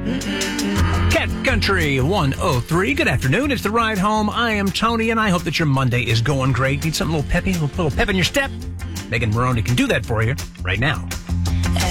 Cat Country 103. Good afternoon. It's the ride home. I am Tony, and I hope that your Monday is going great. Need something a little peppy, a little pep in your step? Megan Maroney can do that for you right now.